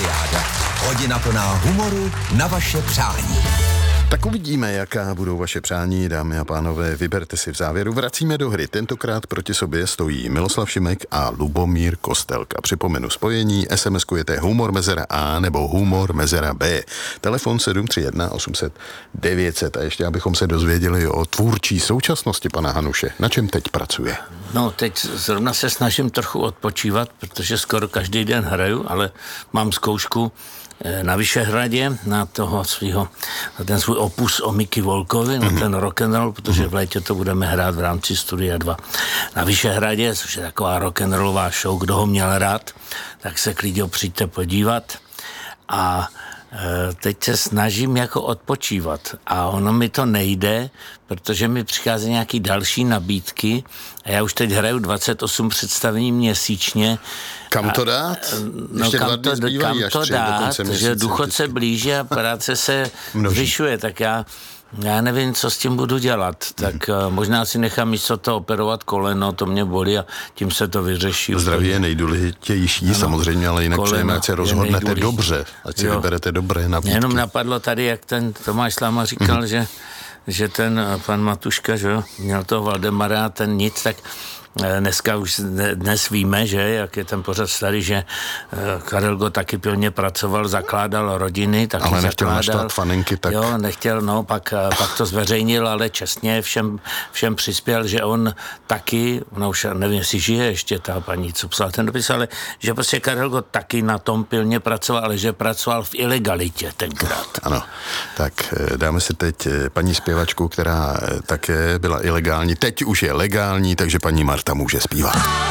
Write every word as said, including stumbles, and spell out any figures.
Olympiáda. Hodina plná humoru na vaše přání. Tak uvidíme, jaká budou vaše přání, dámy a pánové, vyberte si v závěru. Vracíme do hry. Tentokrát proti sobě stojí Miloslav Šimek a Lubomír Kostelka. Připomenu spojení, SMSkujete humor mezera A nebo humor mezera B. Telefon sedm tři jedna osm set devět set. A ještě abychom se dozvěděli o tvůrčí současnosti pana Hanuše. Na čem teď pracuje? No, teď zrovna se snažím trochu odpočívat, protože skoro každý den hraju, ale mám zkoušku na Vyšehradě, na toho svýho, na ten svůj opus o Mickey Volkovi, na ten rock'n'roll, protože v létě to budeme hrát v rámci Studia dva na Vyšehradě, což je taková rock'n'rollová show, kdo ho měl rád, tak se klidně přijďte podívat. A teď se snažím jako odpočívat a ono mi to nejde, protože mi přichází nějaký další nabídky a já už teď hraju dvacet osm představení měsíčně. Kam to dát? No, Ještě kam dva to, dny kam až to tři do dát, konce měsíce, že důchod se vždycky. blíží a práce se zvyšuje, tak já Já nevím, co s tím budu dělat, tak hmm. možná si nechám místo to operovat koleno, to mě bolí a tím se to vyřeší. Zdraví je nejdůležitější, ano, samozřejmě, ale jinak přejeme, ať se rozhodnete dobře, ať si jo. vyberete dobré nabídky. Jenom napadlo tady, jak ten Tomáš Slama říkal, hmm. že, že ten pan Matuška, že jo, měl toho Valdemara, ten nic, tak dneska už dnes víme, že jak je ten pořad starý, že Karel Gott taky pilně pracoval, zakládal rodiny, taky ale nechtěl zakládal, naštvat faninky, tak... Jo, nechtěl, no, pak, pak to zveřejnil, ale čestně všem, všem přispěl, že on taky, no už nevím, jestli žije ještě ta paní, co psala ten dopis, ale že prostě Karel Gott taky na tom pilně pracoval, ale že pracoval v ilegalitě tenkrát. Ano, tak dáme si teď paní zpěvačku, která také byla ilegální, teď už je legální, takže paní Marta může zpívat.